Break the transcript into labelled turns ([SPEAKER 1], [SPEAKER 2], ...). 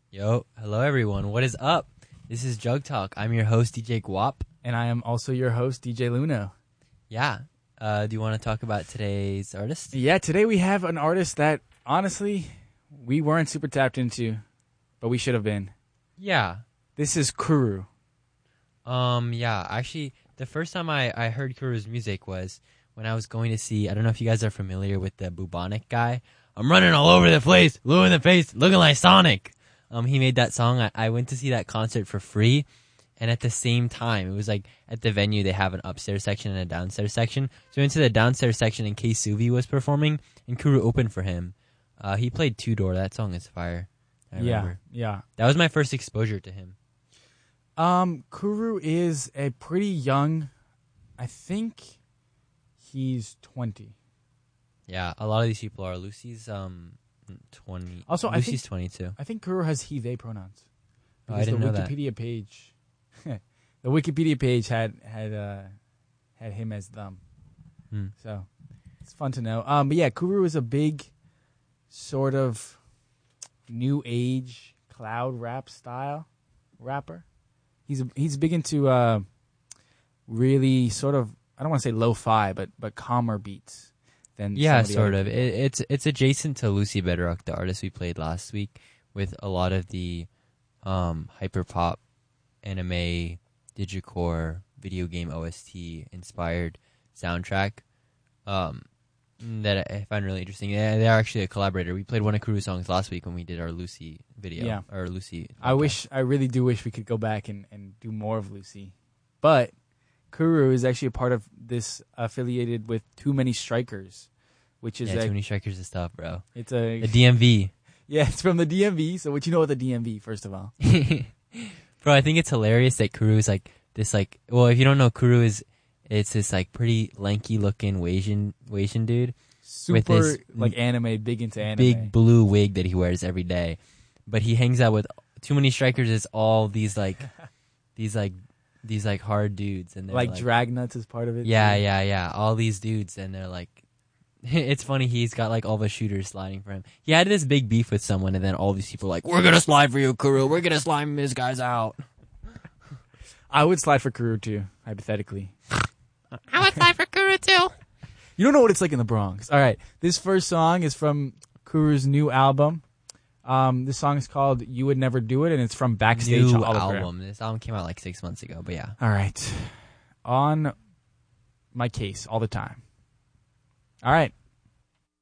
[SPEAKER 1] Yo, hello everyone. What is up? This is Jug Talk. I'm your host, DJ Guap.
[SPEAKER 2] And I am also your host, DJ Luno.
[SPEAKER 1] Yeah. Do you want to talk about today's artist?
[SPEAKER 2] Yeah, today we have an artist that, honestly, we weren't super tapped into, but we should have been.
[SPEAKER 1] Yeah.
[SPEAKER 2] This is Kuru.
[SPEAKER 1] Yeah. Actually, the first time I heard Kuru's music was when I was going to see, I don't know if you guys are familiar with the Bubonic guy. I'm running all over the place, blue in the face, looking like Sonic. He made that song. I went to see that concert for free. And at the same time, it was like at the venue, they have an upstairs section and a downstairs section. So I went to the downstairs section and K Suvi was performing, and Kuru opened for him. He played Two Door. That song is fire. I remember.
[SPEAKER 2] Yeah.
[SPEAKER 1] That was my first exposure to him.
[SPEAKER 2] Kuru is a pretty young, I think he's 20.
[SPEAKER 1] Yeah, a lot of these people are. Lucy's 20.
[SPEAKER 2] Also,
[SPEAKER 1] Lucy's 22.
[SPEAKER 2] I think Kuru has he, they pronouns.
[SPEAKER 1] Oh, I didn't know that.
[SPEAKER 2] The Wikipedia page had him as them. So it's fun to know. But yeah, Kuru is a big sort of new age cloud rap style rapper. He's big into really sort of, I don't want to say lo-fi, but calmer beats.
[SPEAKER 1] Yeah, sort of. It's adjacent to Lucy Bedrock, the artist we played last week, with a lot of the hyperpop, anime, digicore, video game OST inspired soundtrack that I find really interesting. They are actually a collaborator. We played one of Kuru's songs last week when we did our Lucy video.
[SPEAKER 2] Yeah.
[SPEAKER 1] Or Lucy.
[SPEAKER 2] I really do wish we could go back and do more of Lucy. But Kuru is actually a part of this affiliated with Too Many Strikers, which is
[SPEAKER 1] Too Many Strikers is stuff, bro.
[SPEAKER 2] It's a
[SPEAKER 1] DMV.
[SPEAKER 2] Yeah, it's from the DMV. So what you know about the DMV, first of all?
[SPEAKER 1] Bro, I think it's hilarious that Kuru is like this, like, well, if you don't know, Kuru it's this like pretty lanky looking Asian dude.
[SPEAKER 2] Super
[SPEAKER 1] with this
[SPEAKER 2] like anime, big into anime.
[SPEAKER 1] Big blue wig that he wears every day. But he hangs out with Too Many Strikers. Is all these like these hard dudes, and they're
[SPEAKER 2] like Dragnuts is part of it.
[SPEAKER 1] Yeah. All these dudes, and they're like, it's funny. He's got like all the shooters sliding for him. He had this big beef with someone, and then all these people are like, "We're gonna slide for you, Kuru. We're gonna slime these guys out."
[SPEAKER 2] I would slide for Kuru too, hypothetically.
[SPEAKER 1] I would slide for Kuru too.
[SPEAKER 2] You don't know what it's like in the Bronx. All right, this first song is from Kuru's new album. This song is called "You Would Never Do It," and it's from Backstage
[SPEAKER 1] New
[SPEAKER 2] Hologram.
[SPEAKER 1] album. This album came out like 6 months ago, but yeah.
[SPEAKER 2] All right, on my case all the time. All right,